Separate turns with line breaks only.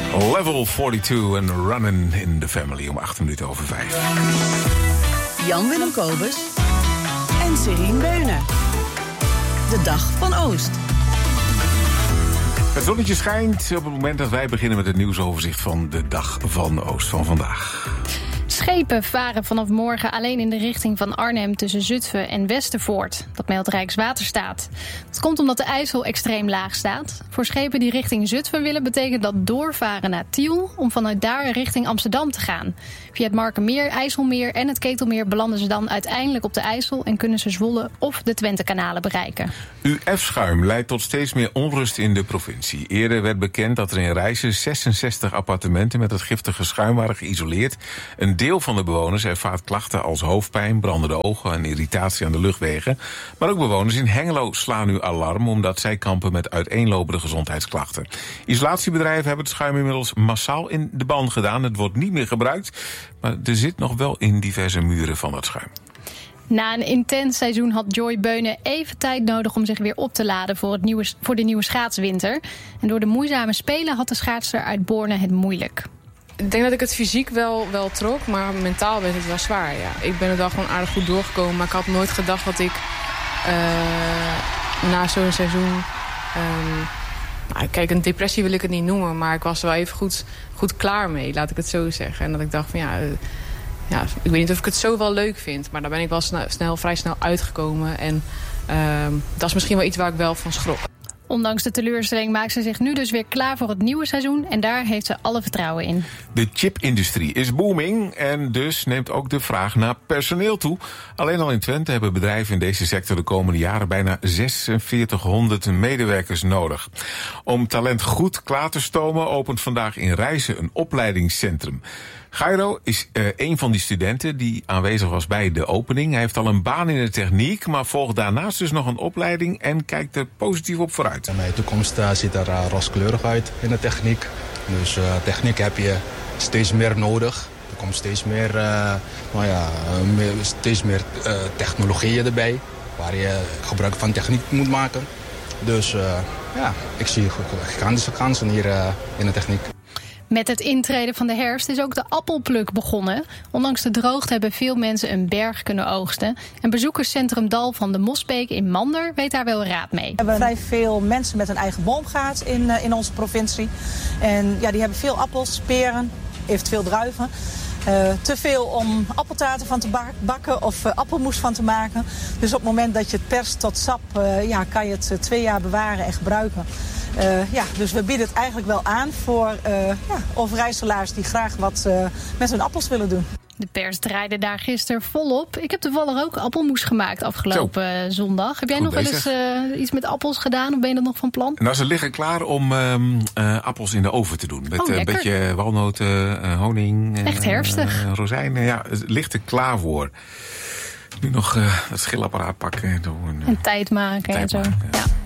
Level 42 en Runnin' in the Family om 5:08.
Jan-Willem Kobus en Serien Beunen. De Dag van Oost.
Het zonnetje schijnt op het moment dat wij beginnen met het nieuwsoverzicht van de Dag van Oost van vandaag.
Schepen varen vanaf morgen alleen in de richting van Arnhem tussen Zutphen en Westervoort. Dat meldt Rijkswaterstaat. Dat komt omdat de IJssel extreem laag staat. Voor schepen die richting Zutphen willen betekent dat doorvaren naar Tiel om vanuit daar richting Amsterdam te gaan. Via het Markermeer, IJsselmeer en het Ketelmeer belanden ze dan uiteindelijk op de IJssel en kunnen ze Zwolle of de Twentekanalen bereiken.
UF-schuim leidt tot steeds meer onrust in de provincie. Eerder werd bekend dat er in Rijssen 66 appartementen met het giftige schuim waren geïsoleerd. Een deel van de bewoners ervaart klachten als hoofdpijn, brandende ogen en irritatie aan de luchtwegen. Maar ook bewoners in Hengelo slaan nu alarm omdat zij kampen met uiteenlopende gezondheidsklachten. Isolatiebedrijven hebben het schuim inmiddels massaal in de ban gedaan. Het wordt niet meer gebruikt, maar er zit nog wel in diverse muren van het schuim.
Na een intens seizoen had Joy Beunen even tijd nodig om zich weer op te laden voor de nieuwe schaatswinter. En door de moeizame spelen had de schaatster uit Borne het moeilijk.
Ik denk dat ik het fysiek wel trok, maar mentaal werd het wel zwaar. Ja. Ik ben er wel gewoon aardig goed doorgekomen, maar ik had nooit gedacht dat ik na zo'n seizoen... kijk, een depressie wil ik het niet noemen, maar ik was er wel even goed klaar mee, laat ik het zo zeggen. En dat ik dacht van ja, ik weet niet of ik het zo wel leuk vind, maar daar ben ik wel vrij snel uitgekomen. En dat is misschien wel iets waar ik wel van schrok.
Ondanks de teleurstelling maakt ze zich nu dus weer klaar voor het nieuwe seizoen. En daar heeft ze alle vertrouwen in.
De chipindustrie is booming en dus neemt ook de vraag naar personeel toe. Alleen al in Twente hebben bedrijven in deze sector de komende jaren bijna 4600 medewerkers nodig. Om talent goed klaar te stomen opent vandaag in Rijssen een opleidingscentrum. Gairo is een van die studenten die aanwezig was bij de opening. Hij heeft al een baan in de techniek, maar volgt daarnaast dus nog een opleiding en kijkt er positief op vooruit.
Mijn toekomst ziet er rooskleurig uit in de techniek. Dus techniek heb je steeds meer nodig. Er komt steeds meer technologieën erbij, waar je gebruik van techniek moet maken. Dus ik zie gigantische kansen hier in de techniek.
Met het intreden van de herfst is ook de appelpluk begonnen. Ondanks de droogte hebben veel mensen een berg kunnen oogsten. En bezoekerscentrum Dal van de Mosbeek in Mander weet daar wel raad mee.
We hebben vrij veel mensen met een eigen boomgaard in onze provincie. En ja, die hebben veel appels, peren, eventueel druiven. Te veel om appeltaarten van te bakken of appelmoes van te maken. Dus op het moment dat je het perst tot sap, kan je het 2 jaar bewaren en gebruiken. Dus we bieden het eigenlijk wel aan voor Overijsselaars die graag wat met hun appels willen doen.
De pers draaide daar gisteren volop. Ik heb toevallig ook appelmoes gemaakt afgelopen zondag. Heb jij nog wel eens iets met appels gedaan of ben je dat nog van plan?
Nou, ze liggen klaar om appels in de oven te doen. Met een beetje walnoten, honing.
Echt herfstig.
Rozijnen, ja, het ligt er klaar voor. Nu nog het schillapparaat pakken.
En tijd maken en zo.
Ja.